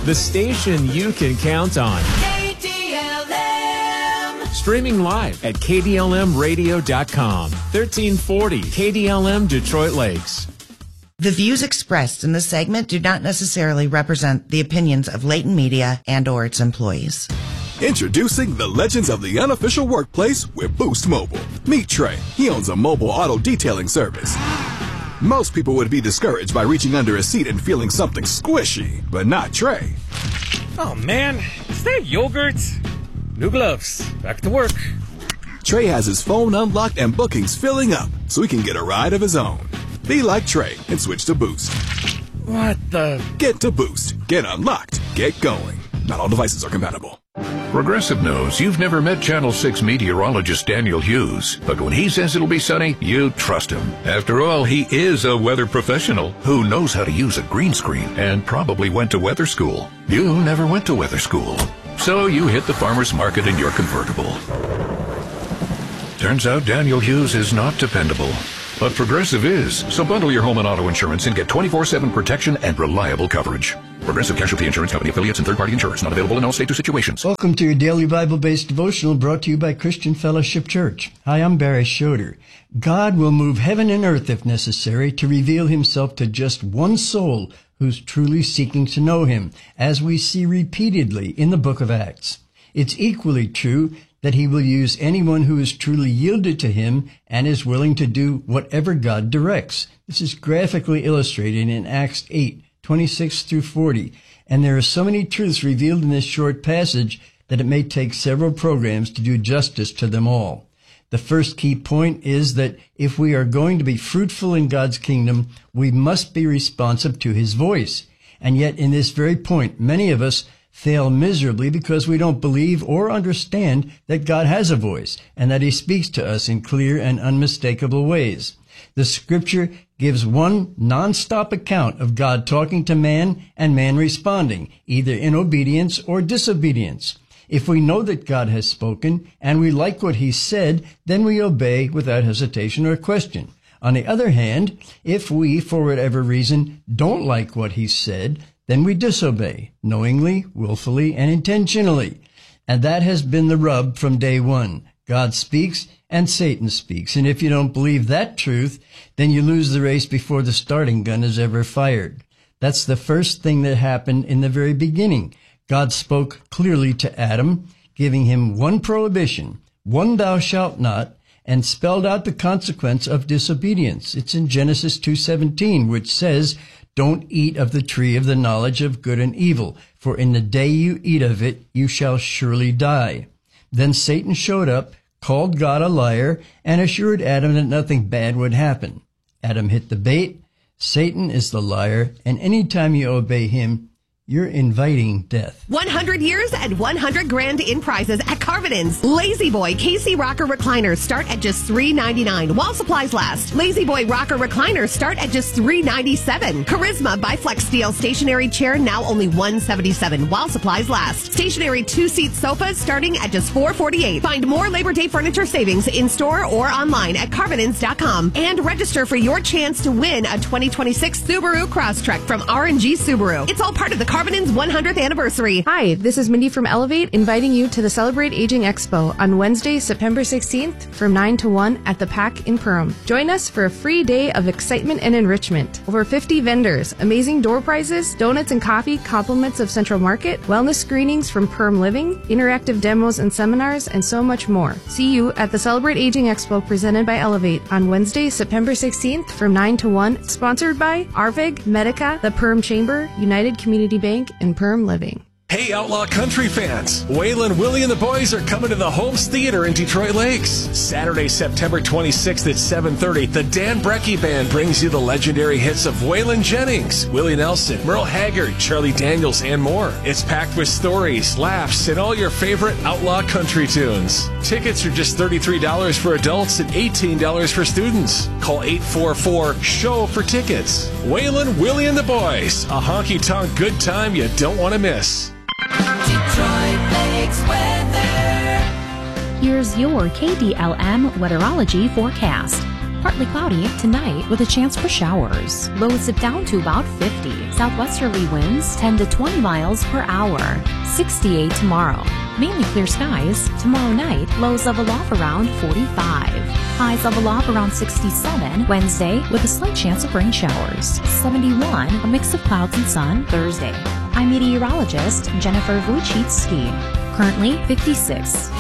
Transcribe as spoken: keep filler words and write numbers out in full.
the station you can count on. K D L M. Streaming live at K D L M radio dot com. thirteen forty K D L M Detroit Lakes. The views expressed in this segment do not necessarily represent the opinions of Leighton Media and or its employees. Introducing the legends of the unofficial workplace with Boost Mobile. Meet Trey. He owns a mobile auto detailing service. Most people would be discouraged by reaching under a seat and feeling something squishy, but not Trey. Oh man, is that yogurt? New gloves. Back to work. Trey has his phone unlocked and bookings filling up, so he can get a ride of his own. Be like Trey and switch to Boost. What the? Get to Boost. Get unlocked. Get going. Not all devices are compatible. Progressive knows you've never met Channel six meteorologist Daniel Hughes, but when he says it'll be sunny, you trust him. After all, he is a weather professional who knows how to use a green screen and probably went to weather school. You never went to weather school, so you hit the farmer's market in your convertible. Turns out Daniel Hughes is not dependable. But Progressive is, so bundle your home and auto insurance and get twenty-four seven protection and reliable coverage. Progressive Casualty Insurance Company affiliates and third-party insurers not available in all states or situations. Welcome to your daily Bible-based devotional brought to you by Christian Fellowship Church. Hi, I'm Barry Schroeder. God will move heaven and earth if necessary to reveal himself to just one soul who's truly seeking to know him, as we see repeatedly in the book of Acts. It's equally true that he will use anyone who is truly yielded to him and is willing to do whatever God directs. This is graphically illustrated in Acts eight, twenty-six through forty, and there are so many truths revealed in this short passage that it may take several programs to do justice to them all. The first key point is that if we are going to be fruitful in God's kingdom, we must be responsive to his voice. And yet in this very point, many of us fail miserably because we don't believe or understand that God has a voice and that he speaks to us in clear and unmistakable ways. The scripture gives one non-stop account of God talking to man and man responding, either in obedience or disobedience. If we know that God has spoken and we like what he said, then we obey without hesitation or question. On the other hand, if we, for whatever reason, don't like what he said, then we disobey, knowingly, willfully, and intentionally. And that has been the rub from day one. God speaks and Satan speaks. And if you don't believe that truth, then you lose the race before the starting gun is ever fired. That's the first thing that happened in the very beginning. God spoke clearly to Adam, giving him one prohibition, one thou shalt not, and spelled out the consequence of disobedience. It's in Genesis two seventeen, which says, don't eat of the tree of the knowledge of good and evil, for in the day you eat of it, you shall surely die. Then Satan showed up, called God a liar, and assured Adam that nothing bad would happen. Adam hit the bait. Satan is the liar, and any time you obey him, you're inviting death. one hundred years and one hundred grand in prizes at Carvin's. Lazy Boy K C Rocker Recliners start at just three ninety-nine while supplies last. Lazy Boy Rocker Recliners start at just three ninety-seven. Charisma Biflex Steel Stationary Chair now only one seventy-seven while supplies last. Stationary two-seat sofas starting at just four forty-eight. Find more Labor Day furniture savings in store or online at carvinins dot com. And register for your chance to win a twenty twenty-six Subaru Crosstrek from R and G Subaru. It's all part of the Carvinins one hundredth anniversary. Hi, this is Mindy from Elevate, inviting you to the Celebrate Aging Expo on Wednesday, September sixteenth from nine to one at the Pack in Perham. Join us for a free day of excitement and enrichment. Over fifty vendors, amazing door prizes, donuts and coffee, compliments of Central Market, wellness screenings from Perham Living, interactive demos and seminars, and so much more. See you at the Celebrate Aging Expo presented by Elevate on Wednesday, September sixteenth from nine to one, sponsored by Arvig, Medica, the Perham Chamber, United Community Bank, and Perham Living. Hey, Outlaw Country fans! Waylon, Willie, and the boys are coming to the Holmes Theater in Detroit Lakes. Saturday, September twenty-sixth at seven thirty, the Dan Brecky Band brings you the legendary hits of Waylon Jennings, Willie Nelson, Merle Haggard, Charlie Daniels, and more. It's packed with stories, laughs, and all your favorite Outlaw Country tunes. Tickets are just thirty-three dollars for adults and eighteen dollars for students. Call eight four four, S H O W for tickets. Waylon, Willie, and the boys. A honky-tonk good time you don't want to miss. Detroit Lakes weather. Here's your K D L M weatherology forecast. Partly cloudy tonight with a chance for showers. Lows dip down to about fifty. Southwesterly winds ten to twenty miles per hour. sixty-eight tomorrow. Mainly clear skies. Tomorrow night, lows level off around forty-five. Highs level off around sixty-seven. Wednesday, with a slight chance of rain showers. seventy-one, a mix of clouds and sun. Thursday. I'm meteorologist Jennifer Wojcicki. Currently fifty-six.